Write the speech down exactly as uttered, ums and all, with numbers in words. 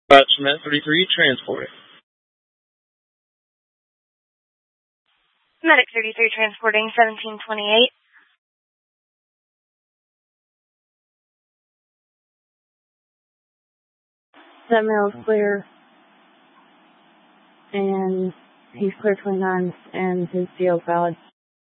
Met thirty-three, transporting. Medic thirty-three transporting seventeen twenty-eight. That male is clear, and he's clear twenty-nine, and his deal is valid.